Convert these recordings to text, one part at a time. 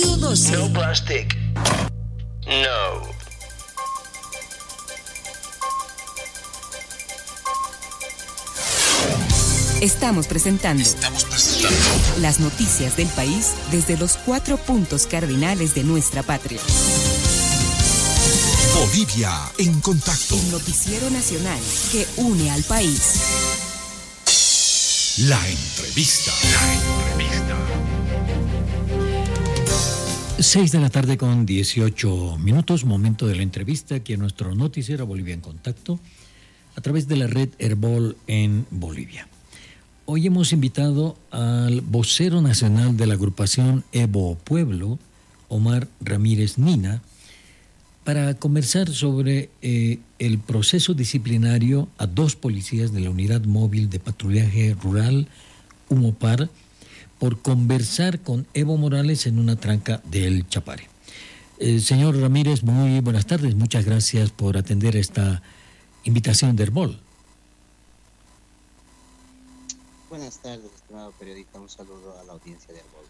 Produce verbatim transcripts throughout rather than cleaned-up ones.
Radio doce. No plastic. No. Estamos presentando, Estamos presentando las noticias del país desde los cuatro puntos cardinales de nuestra patria. Bolivia en contacto. El noticiero nacional que une al país. La entrevista. La entrevista. Seis de la tarde con dieciocho minutos, momento de la entrevista aquí en nuestro noticiero Bolivia en contacto a través de la red Herbol en Bolivia. Hoy hemos invitado al vocero nacional de la agrupación Evo Pueblo, Omar Ramírez Nina, para conversar sobre eh, el proceso disciplinario a dos policías de la Unidad Móvil de Patrullaje Rural, UMOPAR, por conversar con Evo Morales en una tranca del Chapare. Eh, señor Ramírez, muy buenas tardes. Muchas gracias por atender esta invitación de Herbol. Buenas tardes, estimado periodista. Un saludo a la audiencia de Herbol.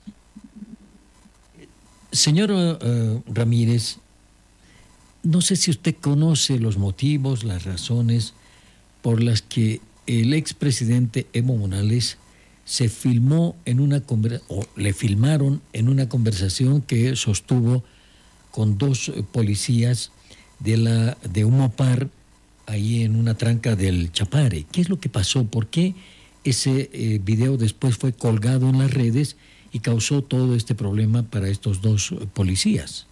Señor uh, Ramírez, no sé si usted conoce los motivos, las razones por las que el expresidente Evo Morales se filmó en una conver- o le filmaron en una conversación que sostuvo con dos policías de la de UMOPAR ahí en una tranca del Chapare. ¿Qué es lo que pasó? ¿Por qué ese eh, video después fue colgado en las redes y causó todo este problema para estos dos eh, policías?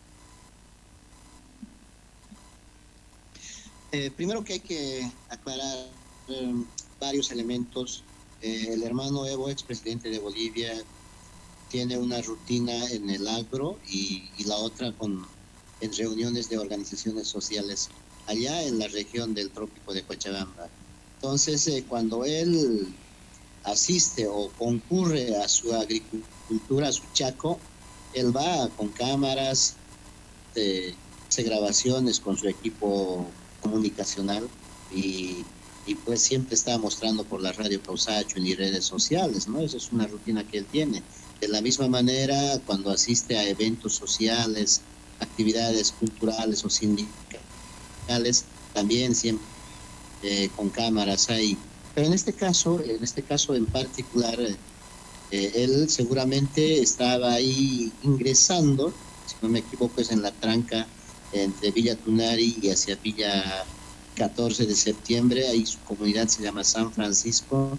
Eh, primero que hay que aclarar eh, varios elementos. Eh, el hermano Evo, expresidente de Bolivia, tiene una rutina en el agro y, y la otra con, en reuniones de organizaciones sociales allá en la región del trópico de Cochabamba. Entonces, eh, cuando él asiste o concurre a su agricultura, a su chaco, él va con cámaras, eh, hace grabaciones con su equipo comunicacional y, y pues siempre está mostrando por la radio Causacho y redes sociales, ¿no? Esa es una rutina que él tiene. De la misma manera, cuando asiste a eventos sociales, actividades culturales o sindicales, también siempre eh, con cámaras ahí. Pero en este caso, en este caso en particular, eh, él seguramente estaba ahí ingresando, si no me equivoco es en la tranca entre Villa Tunari y hacia Villa catorce de septiembre, ahí su comunidad se llama San Francisco,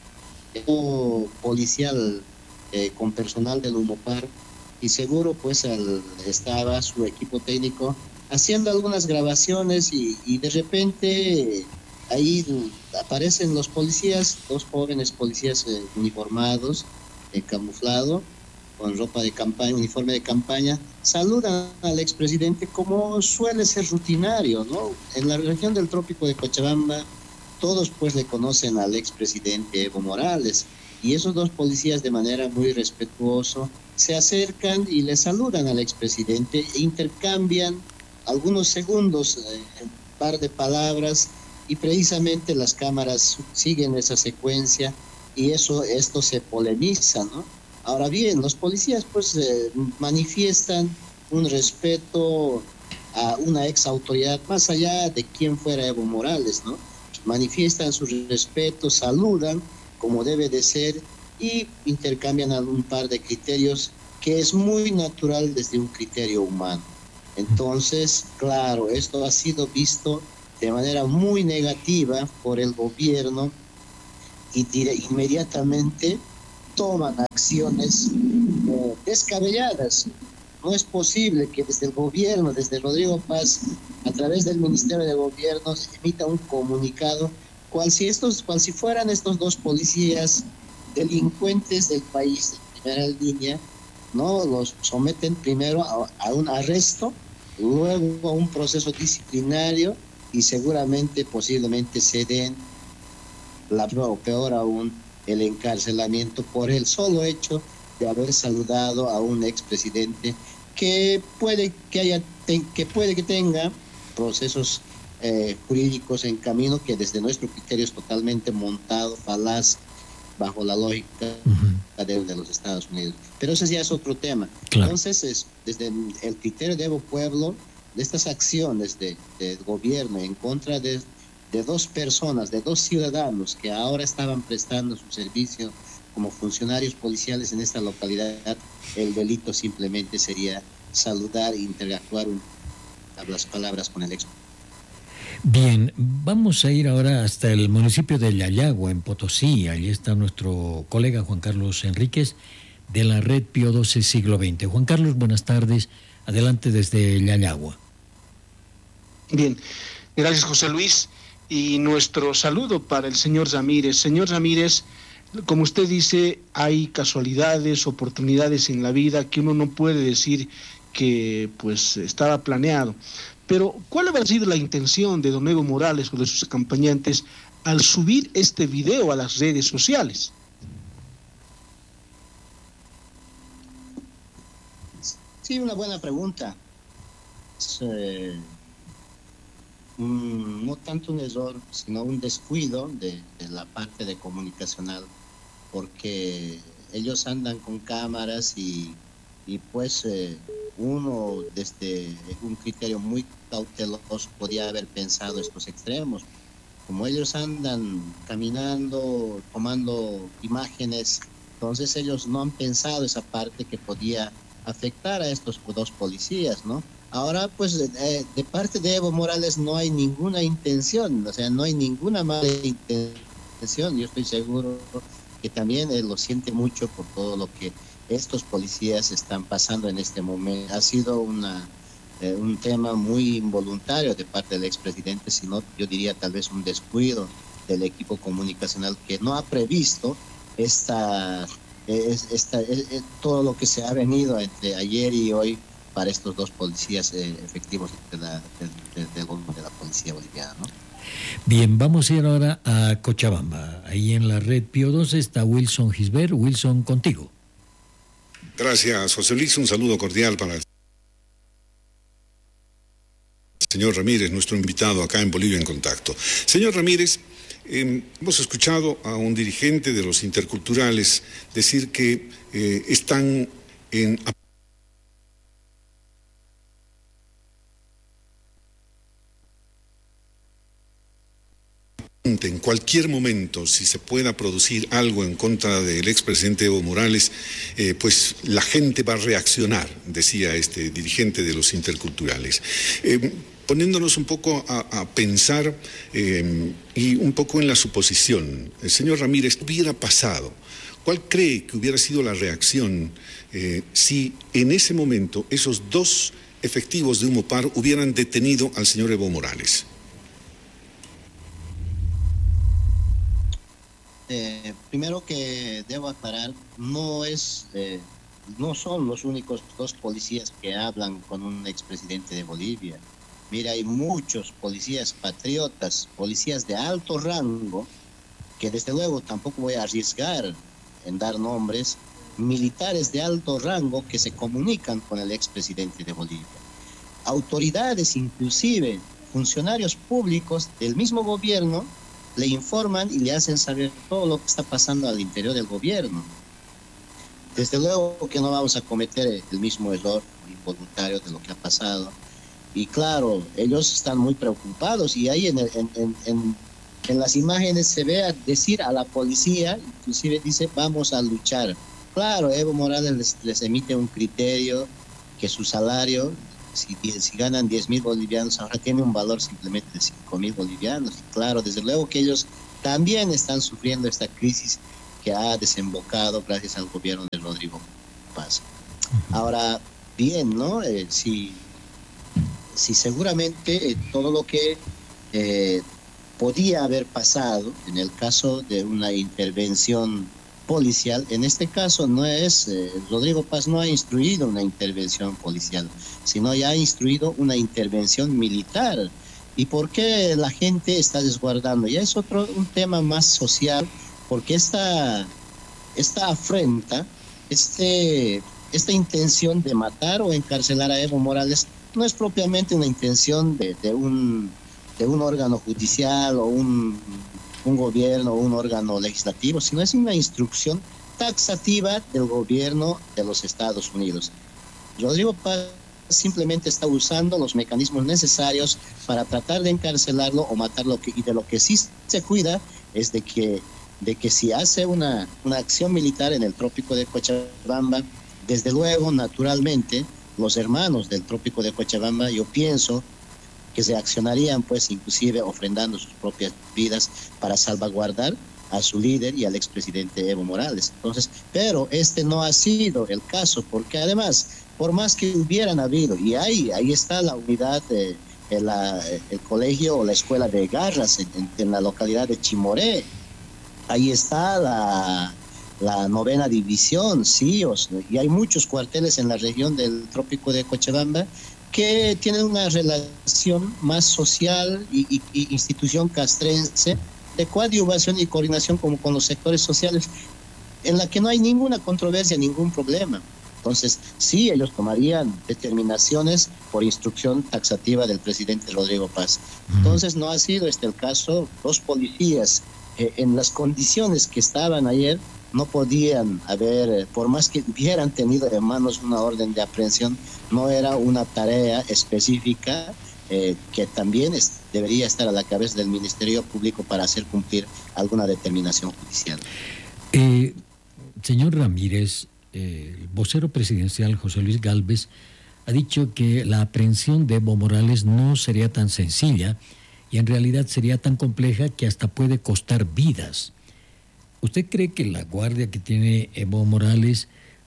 policial eh, con personal del UMOPAR, y seguro pues al, estaba su equipo técnico haciendo algunas grabaciones y, y de repente ahí aparecen los policías, dos jóvenes policías eh, uniformados, eh, camuflado, con ropa de campaña, uniforme de campaña, saludan al expresidente como suele ser rutinario, ¿no? En la región del trópico de Cochabamba, todos pues le conocen al expresidente Evo Morales, y esos dos policías de manera muy respetuosa se acercan y le saludan al expresidente e intercambian algunos segundos, eh, un par de palabras, y precisamente las cámaras siguen esa secuencia y eso, esto se polemiza, ¿no? Ahora bien, los policías pues eh, manifiestan un respeto a una ex autoridad, más allá de quién fuera Evo Morales, ¿no? Manifiestan su respeto, saludan como debe de ser y intercambian un par de criterios que es muy natural desde un criterio humano. Entonces, claro, esto ha sido visto de manera muy negativa por el gobierno y dire- inmediatamente toman acciones eh, descabelladas. No es posible que desde el gobierno, desde Rodrigo Paz, a través del Ministerio de Gobierno, se emita un comunicado cual si estos, cual si fueran estos dos policías delincuentes del país de primera línea, ¿no? Los someten primero a, a un arresto, luego a un proceso disciplinario y seguramente, posiblemente se den la o peor aún, el encarcelamiento por el solo hecho de haber saludado a un expresidente que puede que haya que puede que tenga procesos eh, jurídicos en camino que desde nuestro criterio es totalmente montado, falaz bajo la lógica uh-huh. de, de los Estados Unidos. Pero ese ya es otro tema. Claro. Entonces, es, desde el criterio de Evo Pueblo, de estas acciones del de gobierno en contra de, de dos personas, de dos ciudadanos que ahora estaban prestando su servicio como funcionarios policiales en esta localidad, el delito simplemente sería saludar e interactuar un, las palabras con el ex. Bien, vamos a ir ahora hasta el municipio de Yayagua, en Potosí. Allí está nuestro colega Juan Carlos Enríquez de la Red Pío doce Siglo veinte. Juan Carlos, buenas tardes. Adelante desde Yayagua. Bien, gracias José Luis. Y nuestro saludo para el señor Ramírez. Señor Ramírez, como usted dice, hay casualidades, oportunidades en la vida que uno no puede decir que pues estaba planeado. Pero, ¿cuál habrá sido la intención de don Evo Morales o de sus acompañantes al subir este video a las redes sociales? Sí, una buena pregunta. Es, eh, un, no tanto un error, sino un descuido de, de la parte de comunicacional, porque ellos andan con cámaras y, y pues eh, uno desde un criterio muy cauteloso podía haber pensado estos extremos. Como ellos andan caminando, tomando imágenes, entonces ellos no han pensado esa parte que podía afectar a estos dos policías, ¿no? Ahora, pues, eh, de parte de Evo Morales no hay ninguna intención, o sea, no hay ninguna mala intención. Yo estoy seguro que también él lo siente mucho por todo lo que estos policías están pasando en este momento. Ha sido una, eh, un tema muy involuntario de parte del expresidente, sino yo diría tal vez un descuido del equipo comunicacional que no ha previsto esta, esta, esta, todo lo que se ha venido entre ayer y hoy para estos dos policías eh, efectivos de la, de, de, de, de la policía boliviana, ¿no? Bien, vamos a ir ahora a Cochabamba. Ahí en la Red Pío doce está Wilson Gisbert. Wilson, contigo. Gracias, José Luis. Un saludo cordial para el señor Ramírez, nuestro invitado acá en Bolivia en Contacto. Señor Ramírez, eh, hemos escuchado a un dirigente de los interculturales decir que eh, están en en cualquier momento, si se pueda producir algo en contra del expresidente Evo Morales, eh, pues la gente va a reaccionar, decía este dirigente de los interculturales. Eh, poniéndonos un poco a, a pensar eh, y un poco en la suposición, el señor Ramírez, ¿qué hubiera pasado? ¿Cuál cree que hubiera sido la reacción eh, si en ese momento esos dos efectivos de Humopar hubieran detenido al señor Evo Morales? Eh, primero que debo aclarar, no es, eh, no son los únicos dos policías que hablan con un expresidente de Bolivia. Mira, hay muchos policías patriotas, policías de alto rango, que desde luego tampoco voy a arriesgar en dar nombres, militares de alto rango que se comunican con el expresidente de Bolivia. Autoridades, inclusive funcionarios públicos del mismo gobierno, le informan y le hacen saber todo lo que está pasando al interior del gobierno. Desde luego que no vamos a cometer el mismo error involuntario de lo que ha pasado. Y claro, ellos están muy preocupados y ahí en, el, en, en, en, en las imágenes se ve a decir a la policía, inclusive dice, vamos a luchar. Claro, Evo Morales les, les emite un criterio que su salario, Si, si ganan diez mil bolivianos, ahora tiene un valor simplemente de cinco mil bolivianos. Y claro, desde luego que ellos también están sufriendo esta crisis que ha desembocado gracias al gobierno de Rodrigo Paz. Ahora, bien, ¿no? Eh, si, si seguramente eh, todo lo que eh, podía haber pasado en el caso de una intervención policial, en este caso no es, eh, Rodrigo Paz no ha instruido una intervención policial, sino ya ha instruido una intervención militar. ¿Y por qué la gente está desguardando? Ya es otro, un tema más social, porque esta, esta afrenta, este, esta intención de matar o encarcelar a Evo Morales no es propiamente una intención de, de, un, de un órgano judicial o un un gobierno o un órgano legislativo, sino es una instrucción taxativa del gobierno de los Estados Unidos. Rodrigo Paz simplemente está usando los mecanismos necesarios para tratar de encarcelarlo o matarlo, y de lo que sí se cuida es de que, de que si hace una, una acción militar en el trópico de Cochabamba, desde luego, naturalmente, los hermanos del trópico de Cochabamba, yo pienso que se accionarían, pues, inclusive ofrendando sus propias vidas para salvaguardar a su líder y al expresidente Evo Morales. Entonces, pero este no ha sido el caso, porque además, por más que hubieran habido, y ahí, ahí está la unidad, de, de la, el colegio o la escuela de Garras en, en, en la localidad de Chimoré, ahí está la, la novena división, sí, o sea, y hay muchos cuarteles en la región del trópico de Cochabamba que tienen una relación más social y, y, y institución castrense de coadyuvación y coordinación como con los sectores sociales, en la que no hay ninguna controversia, ningún problema. Entonces, sí, ellos tomarían determinaciones por instrucción taxativa del presidente Rodrigo Paz. Entonces, no ha sido este el caso. Los policías, eh, en las condiciones que estaban ayer, no podían haber, por más que hubieran tenido en manos una orden de aprehensión, no era una tarea específica eh, que también es, debería estar a la cabeza del Ministerio Público para hacer cumplir alguna determinación judicial. Eh, señor Ramírez, eh, el vocero presidencial José Luis Gálvez ha dicho que la aprehensión de Evo Morales no sería tan sencilla y en realidad sería tan compleja que hasta puede costar vidas. ¿Usted cree que la guardia que tiene Evo Morales,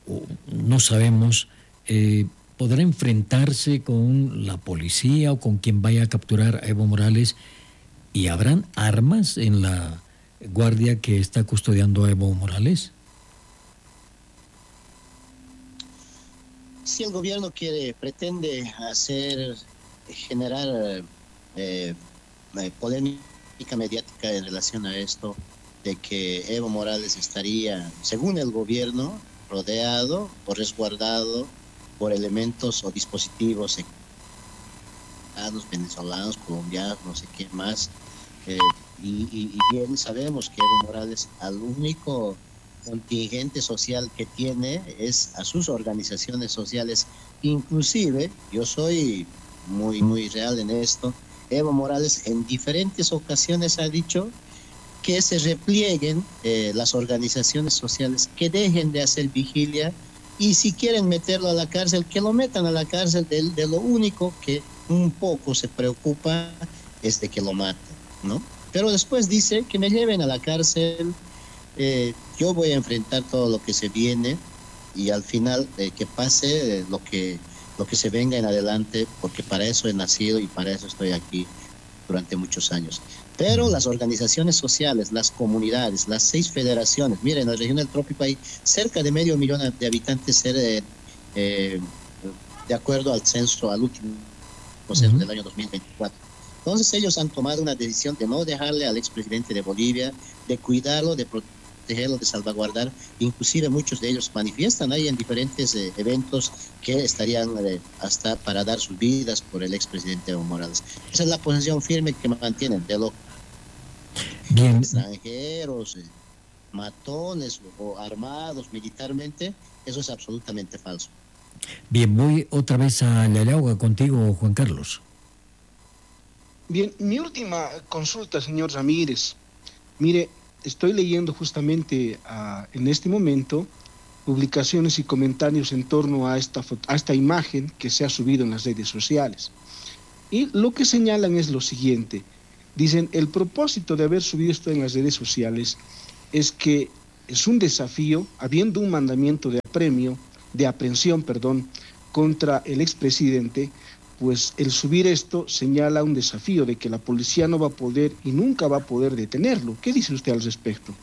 no sabemos, eh, podrá enfrentarse con la policía o con quien vaya a capturar a Evo Morales? ¿Y habrán armas en la guardia que está custodiando a Evo Morales? Si el gobierno quiere, pretende hacer, generar eh, polémica mediática en relación a esto, de que Evo Morales estaría, según el gobierno, rodeado o resguardado por elementos o dispositivos venezolanos, colombianos, no sé qué más. Eh, y, y, y bien sabemos que Evo Morales, al único contingente social que tiene es a sus organizaciones sociales. Inclusive, yo soy muy, muy real en esto, Evo Morales en diferentes ocasiones ha dicho que se replieguen eh, las organizaciones sociales, que dejen de hacer vigilia, y si quieren meterlo a la cárcel, que lo metan a la cárcel. De, de lo único que un poco se preocupa es de que lo maten, ¿no? Pero después dice que me lleven a la cárcel, eh, yo voy a enfrentar todo lo que se viene, y al final eh, que pase eh, lo que lo que se venga en adelante, porque para eso he nacido y para eso estoy aquí durante muchos años. Pero las organizaciones sociales, las comunidades, las seis federaciones, miren, en la región del trópico hay cerca de medio millón de habitantes, eh, eh, de acuerdo al censo, al último censo uh-huh. del año dos mil veinticuatro. Entonces ellos han tomado una decisión de no dejarle al expresidente de Bolivia, de cuidarlo, de protegerlo, de salvaguardar. Inclusive muchos de ellos manifiestan ahí en diferentes eh, eventos que estarían eh, hasta para dar sus vidas por el expresidente Evo Morales. Esa es la posición firme que mantienen de los Bien. extranjeros, eh, matones o armados militarmente. Eso es absolutamente falso. Bien, voy otra vez a Llayauga contigo, Juan Carlos. Bien, mi última consulta, señor Ramírez. Mire, estoy leyendo justamente uh, en este momento publicaciones y comentarios en torno a esta, a esta imagen que se ha subido en las redes sociales. Y lo que señalan es lo siguiente. Dicen, el propósito de haber subido esto en las redes sociales es que es un desafío, habiendo un mandamiento de apremio, de aprehensión, perdón, contra el expresidente, pues el subir esto señala un desafío de que la policía no va a poder y nunca va a poder detenerlo. ¿Qué dice usted al respecto?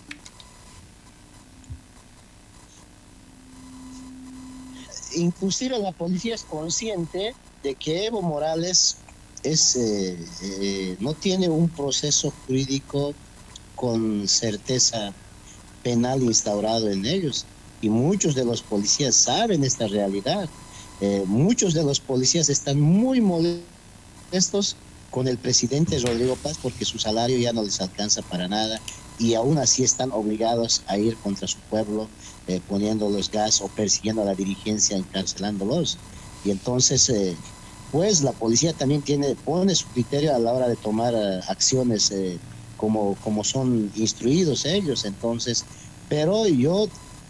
Inclusive la policía es consciente de que Evo Morales es, eh, eh, no tiene un proceso jurídico con certeza penal instaurado en ellos, y muchos de los policías saben esta realidad. Eh, muchos de los policías están muy molestos con el presidente Rodrigo Paz porque su salario ya no les alcanza para nada y aún así están obligados a ir contra su pueblo, eh, poniéndolos gas o persiguiendo a la dirigencia, encarcelándolos. Y entonces, eh, pues la policía también tiene, pone su criterio a la hora de tomar uh, acciones eh, como, como son instruidos ellos. Entonces, pero yo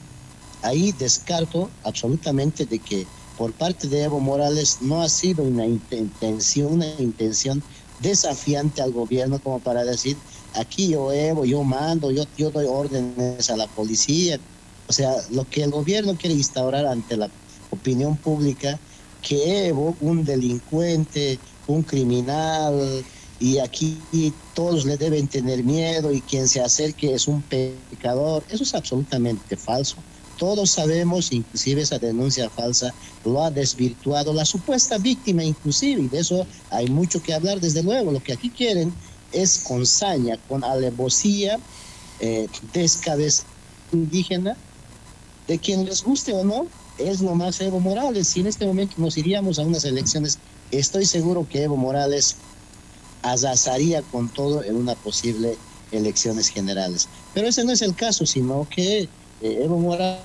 ahí descarto absolutamente de que por parte de Evo Morales no ha sido una intención, una intención desafiante al gobierno como para decir, aquí yo Evo, yo mando, yo, yo doy órdenes a la policía. O sea, lo que el gobierno quiere instaurar ante la opinión pública, que Evo, un delincuente, un criminal, y aquí todos le deben tener miedo y quien se acerque es un pecador, eso es absolutamente falso. Todos sabemos, inclusive esa denuncia falsa lo ha desvirtuado la supuesta víctima inclusive, y de eso hay mucho que hablar desde luego. Lo que aquí quieren es con saña, con alevosía, eh, descabeza indígena, de quien les guste o no, es lo más Evo Morales. Si en este momento nos iríamos a unas elecciones, estoy seguro que Evo Morales arrasaría con todo en una posible elecciones generales. Pero ese no es el caso, sino que eh, Evo Morales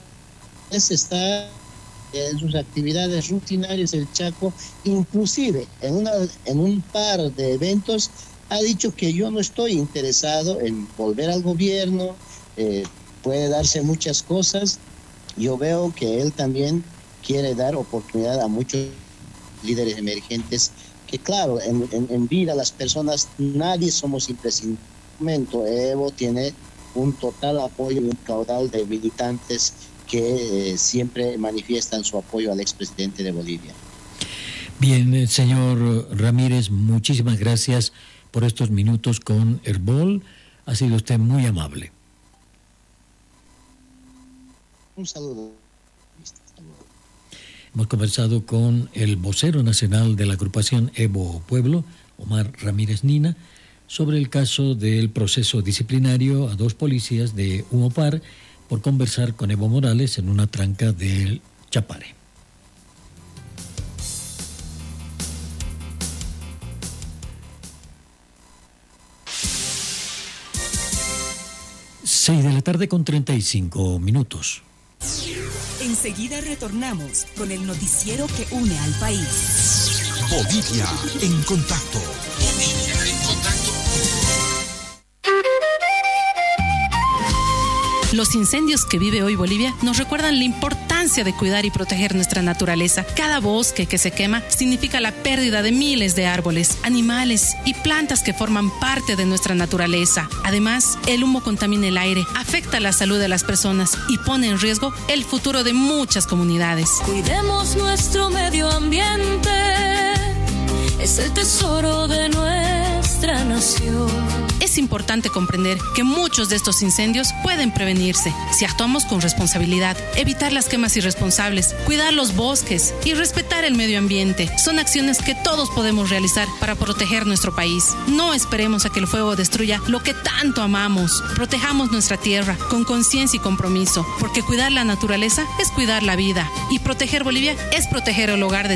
está en sus actividades rutinarias del Chaco, inclusive en, una, en un par de eventos ha dicho que yo no estoy interesado en volver al gobierno, eh, puede darse muchas cosas. Yo veo que él también quiere dar oportunidad a muchos líderes emergentes que, claro, en, en, en vida las personas, nadie somos imprescindibles. Evo tiene un total apoyo y un caudal de militantes que eh, siempre manifiestan su apoyo al expresidente de Bolivia. Bien, señor Ramírez, muchísimas gracias por estos minutos con Herbol. Ha sido usted muy amable. Un saludo. Hemos conversado con el vocero nacional de la agrupación Evo Pueblo, Omar Ramírez Nina, sobre el caso del proceso disciplinario a dos policías de Humopar por conversar con Evo Morales en una tranca del Chapare. Seis de la tarde con treinta y cinco minutos. Enseguida retornamos con el noticiero que une al país. Bolivia en contacto. Bolivia en contacto. Los incendios que vive hoy Bolivia nos recuerdan la importancia de cuidar y proteger nuestra naturaleza. Cada bosque que se quema significa la pérdida de miles de árboles, animales y plantas que forman parte de nuestra naturaleza. Además, el humo contamina el aire, afecta la salud de las personas y pone en riesgo el futuro de muchas comunidades. Cuidemos nuestro medio ambiente, es el tesoro de nuestra nación. Es importante comprender que muchos de estos incendios pueden prevenirse si actuamos con responsabilidad, evitar las quemas irresponsables, cuidar los bosques y respetar el medio ambiente. Son acciones que todos podemos realizar para proteger nuestro país. No esperemos a que el fuego destruya lo que tanto amamos. Protejamos nuestra tierra con conciencia y compromiso, porque cuidar la naturaleza es cuidar la vida y proteger Bolivia es proteger el hogar de